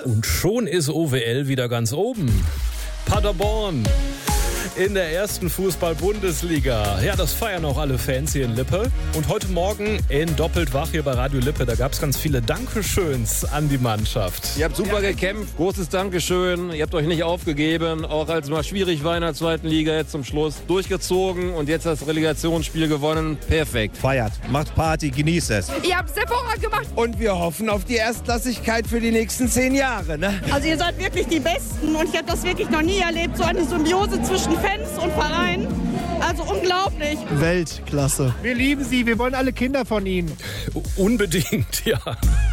Und schon ist OWL wieder ganz oben. Paderborn in der ersten Fußball-Bundesliga. Ja, das feiern auch alle Fans hier in Lippe. Und heute Morgen in Doppelt wach hier bei Radio Lippe, da gab es ganz viele Dankeschöns an die Mannschaft. Ihr habt super gekämpft, großes Dankeschön. Ihr habt euch nicht aufgegeben, auch als es mal schwierig war in der zweiten Liga, jetzt zum Schluss durchgezogen und jetzt das Relegationsspiel gewonnen. Perfekt. Feiert, macht Party, genießt es. Ihr habt es hervorragend gemacht. Und wir hoffen auf die Erstklassigkeit für die nächsten 10 Jahre. Ne? Also ihr seid wirklich die Besten und ich habe das wirklich noch nie erlebt, so eine Symbiose zwischen Fans und Verein. Also unglaublich. Weltklasse. Wir lieben Sie, wir wollen alle Kinder von Ihnen. Unbedingt, ja.